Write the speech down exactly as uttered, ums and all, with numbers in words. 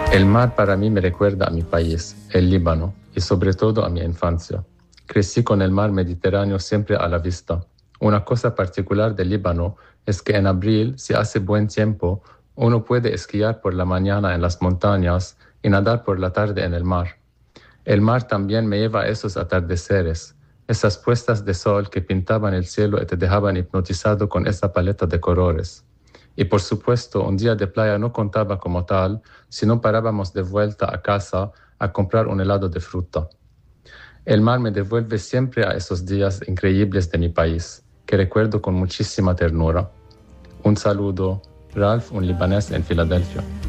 El mar para mí me recuerda a mi país, el Líbano, y sobre todo a mi infancia. Crecí con el mar Mediterráneo siempre a la vista. Una cosa particular del Líbano es que en abril, si hace buen tiempo, uno puede esquiar por la mañana en las montañas y nadar por la tarde en el mar. El mar también me lleva a esos atardeceres, esas puestas de sol que pintaban el cielo y te dejaban hipnotizado con esa paleta de colores. Y por supuesto, un día de playa no contaba como tal, sino parábamos de vuelta a casa a comprar un helado de fruta. El mar me devuelve siempre a esos días increíbles de mi país, que recuerdo con muchísima ternura. Un saludo, Ralph, un libanés en Filadelfia.